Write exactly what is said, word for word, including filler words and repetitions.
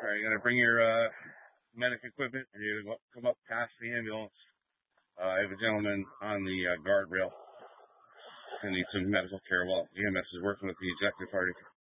Alright, you gotta bring your uh, medic equipment and you go- come up past the ambulance. Uh, I have a gentleman on the uh, guardrail who needs some medical care while E M S is working with the ejected party.